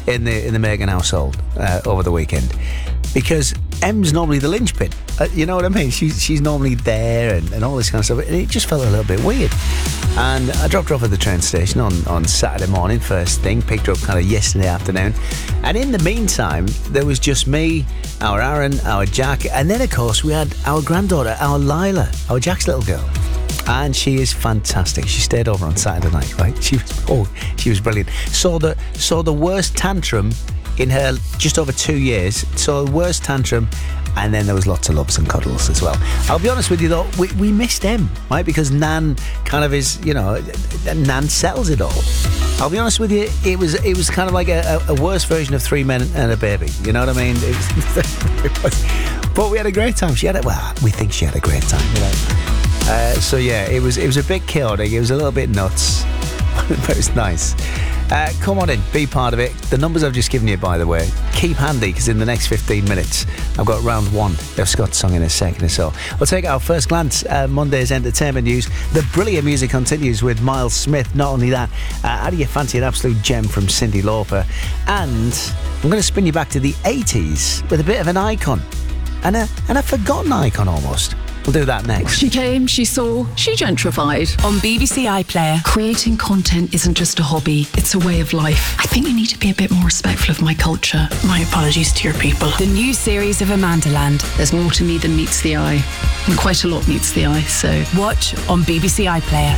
in the Megan household over the weekend, because Em's normally the linchpin. You know what I mean? She's normally there and all this kind of stuff. And it just felt a little bit weird. And I dropped her off at the train station on Saturday morning, first thing. Picked her up kind of yesterday afternoon. And in the meantime, there was just me, our Aaron, our Jack, and then, of course, we had our granddaughter, our Lila, our Jack's little girl. And she is fantastic. She stayed over on Saturday night, right? She was brilliant. Saw the worst tantrum in her just over 2 years. Saw the worst tantrum, and then there was lots of loves and cuddles as well. I'll be honest with you though, we missed him, right? Because Nan kind of is, Nan settles it all. I'll be honest with you, it was kind of like a worse version of Three Men and a Baby. You know what I mean? It was, but we had a great time. We think she had a great time, so yeah, it was a bit chaotic. It was a little bit nuts, but it was nice. Come on in, be part of it. The numbers I've just given you, by the way, keep handy, because in the next 15 minutes I've got round one of Scott's song in a second or so. We'll take our first glance at Monday's entertainment news. The brilliant music continues with Miles Smith. Not only that, how do you fancy an absolute gem from Cyndi Lauper? And I'm going to spin you back to the 80s with a bit of an icon, and a forgotten icon almost. We'll do that next. She came, she saw, she gentrified. On BBC iPlayer. Creating content isn't just a hobby, it's a way of life. I think you need to be a bit more respectful of my culture. My apologies to your people. The new series of Amandaland. There's more to me than meets the eye. And quite a lot meets the eye, so... Watch on BBC iPlayer.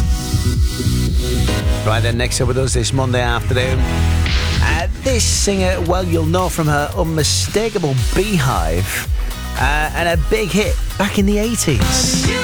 Right then, next up with us this Monday afternoon, this singer, well, you'll know from her unmistakable Beehive, and a big hit back in the 80s.